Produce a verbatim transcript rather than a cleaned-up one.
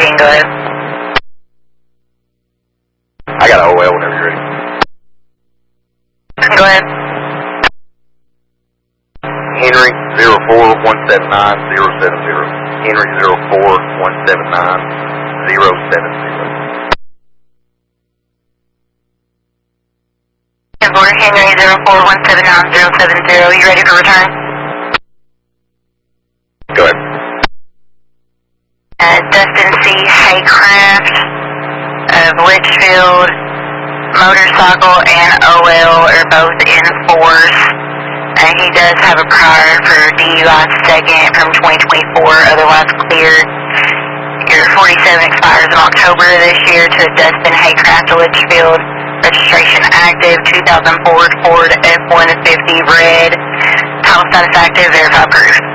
fourteen, go ahead. I got an O L whenever you're ready. Go ahead. Henry zero four one seven nine zero seven zero. Henry zero four one seven nine zero seven zero. Border Henry zero four one seven nine zero seven zero. You ready for return? Go ahead. Uh, Dustin C. Haycraft of Litchfield, motorcycle and O L are both in force. And he does have a prior for D U I second from twenty twenty-four, otherwise clear. Your forty-seven expires in October of this year to Dustin Haycraft of Litchfield. Registration active, two thousand four Ford F one fifty red. Title status active, verify proof.